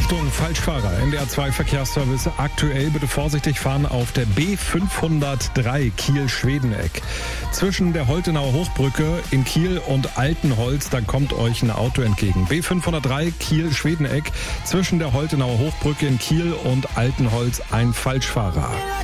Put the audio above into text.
Achtung, Falschfahrer. NDR 2 Verkehrsservice aktuell. Bitte vorsichtig fahren auf der B503 Kiel-Schwedeneck. Zwischen der Holtenauer Hochbrücke in Kiel und Altenholz, da kommt euch ein Auto entgegen. B503 Kiel-Schwedeneck. Zwischen der Holtenauer Hochbrücke in Kiel und Altenholz ein Falschfahrer.